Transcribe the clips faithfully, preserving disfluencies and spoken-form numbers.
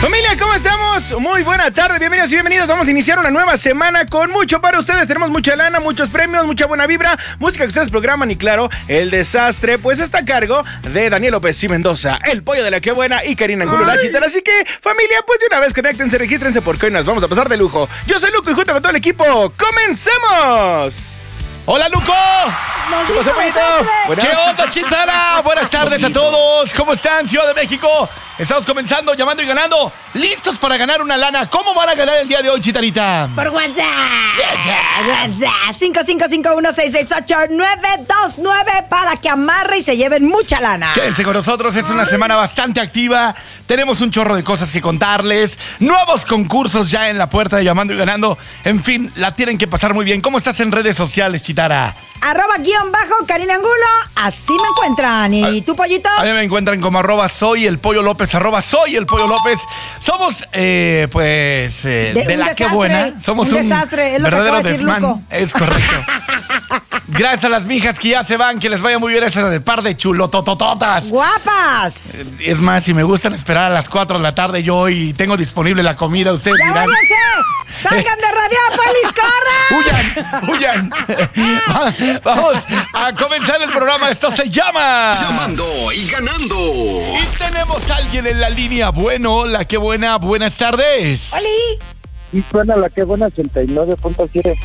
Familia, ¿cómo estamos? Muy buena tarde, bienvenidos y bienvenidos. Vamos a iniciar una nueva semana con mucho para ustedes. Tenemos mucha lana, muchos premios, mucha buena vibra, música que ustedes programan y claro, el desastre pues está a cargo de Daniel López y Mendoza, el pollo de la que buena y Karina Angulo la chitara. Así que, familia, pues de una vez conéctense, regístrense porque hoy nos vamos a pasar de lujo. Yo soy Luco y junto con todo el equipo, ¡comencemos! ¡Hola, Luco! ¿Qué pasó, Bueno. ¿Qué onda, Chitara? Buenas tardes a todos. ¿Cómo están, Ciudad de México? Estamos comenzando, llamando y ganando. ¿Listos para ganar una lana? ¿Cómo van a ganar el día de hoy, Chitarita? Por WhatsApp. WhatsApp. cinco cinco cinco uno seis seis ocho nueve dos nueve para que amarre y se lleven mucha lana. Quédense con nosotros, es una semana bastante activa. Tenemos un chorro de cosas que contarles. Nuevos concursos ya en la puerta de Llamando y Ganando. En fin, la tienen que pasar muy bien. ¿Cómo estás en redes sociales, Chitara? Arroba guión bajo Karina Angulo. Así me encuentran. ¿Y tú, pollito? A mí me encuentran como arroba soy el pollo López, arroba soy el pollo López. Somos, eh, pues, eh, De de, un la desastre, que buena. Somos un un, desastre, es lo que verdadero acaba de decir desmán. Luco. Es correcto. Gracias a las mijas que ya se van, que les vaya muy bien esa de par de chulototototas. ¡Guapas! Es más, si me gustan esperar a las cuatro de la tarde, yo hoy tengo disponible la comida, ustedes ¡Ya dirán. váyanse! ¡Salgan de Radiopolis, corran! ¡Huyan! ¡Huyan! Vamos a comenzar el programa. Esto se llama Llamando y Ganando. Y tenemos a alguien en la línea. Bueno, hola, qué buena, buenas tardes. ¡Oli! Y suena la que buena ochenta y nueve punto siete.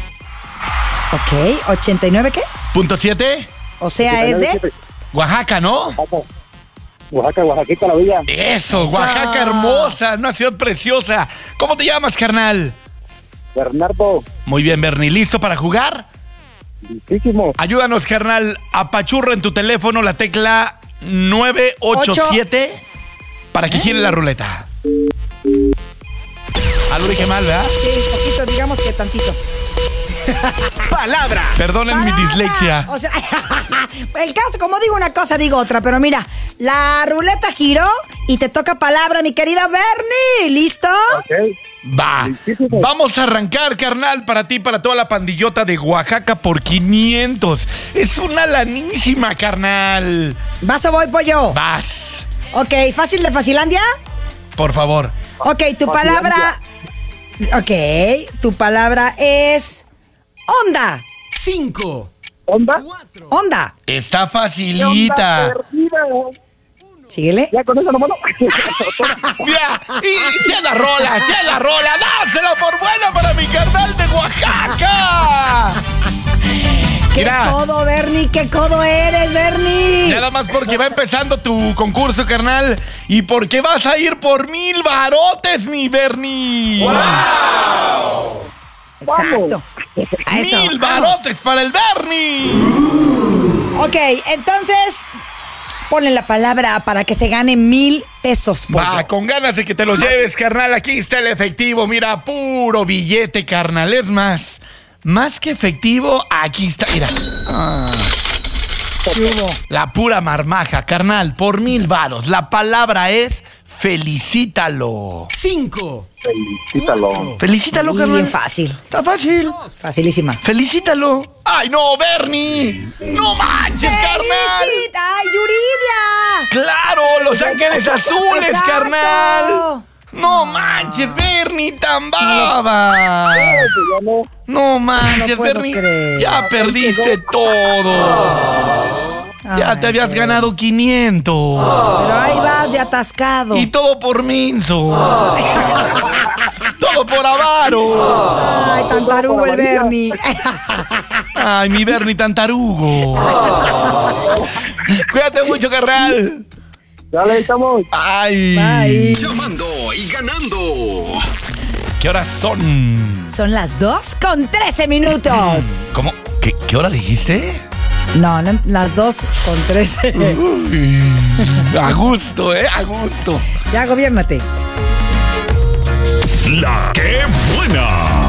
Ok, ¿ochenta y nueve qué? ¿Punto siete? O sea, es de... Oaxaca, ¿no? Oaxaca, Oaxaca, Oaxaquita la Villa. Eso, Eso. Oaxaca hermosa, una ciudad preciosa. ¿Cómo te llamas, carnal? Bernardo, Muy bien, Bernie, ¿listo para jugar? listísimo. Ayúdanos, carnal. Apachurra en tu teléfono la tecla nueve ocho siete para que gire la ruleta. Ah, lo dije mal, ¿verdad? Sí, poquito, digamos que tantito. Palabra. Perdonen mi Palabra. dislexia. O sea, el caso, como digo una cosa, digo otra. Pero mira, la ruleta giró y te toca palabra, mi querida Bernie. ¿Listo? Ok. Va. Listísimo. Vamos a arrancar, carnal, para ti, para toda la pandillota de Oaxaca por quinientos. Es una lanísima, carnal. ¿Vas o voy, pollo? Vas. Ok, ¿fácil de Facilandia? Por favor. Ok, tu Facilandia. palabra... Ok, tu palabra es... Onda. Cinco. ¿Onda? Onda. Está Onda facilita. perdida. Síguele. Ya con eso nomás. Mira, y si es la rola, si es la rola, dásela por buena para mi carnal de Oaxaca. ¡Qué Mira. codo, Bernie! ¡Qué codo eres, Bernie! Nada más porque va empezando tu concurso, carnal, y porque vas a ir por mil barotes, mi Bernie. Exacto. A eso. Mil vamos. barotes para el Bernie. Ok, entonces... Ponle la palabra para que se gane mil pesos, pollo. Va, con ganas de que te los lleves, carnal. Aquí está el efectivo. Mira, puro billete, carnal. Es más, más que efectivo, aquí está. Mira. Ah, ¿Qué hubo? la pura marmaja, carnal. Por mil varos. La palabra es felicítalo. Cinco. Felicítalo. Felicítalo, Sí, carnal. bien fácil. Está fácil. Facilísima. Felicítalo. ¡Ay, no, Bernie! ¡No manches, carnal! ¡Felicit! ¡Ay, Yuridia! ¡Claro! ¡Los Ángeles Azules, Exacto. carnal! ¡No manches, Bernie, tan baba! Eso ya no. No manches, No puedo Bernie. creer. Ya perdiste todo. Ya Ay, te habías Bernie. ganado quinientos. Pero ahí vas de atascado. Y todo por minso. Todo por avaro. Ay, tan tarugo el Bernie. Ay, mi Bernie tan tarugo. Cuídate mucho, carnal. Dale, ahí estamos. Ay. Bye. Llamando y Ganando. ¿Qué horas son? Son las dos con trece minutos. ¿Cómo? ¿Qué, qué hora dijiste? No, no, las dos con trece. Uy, a gusto, ¿eh? A gusto. Ya, gobiérnate. La que buena.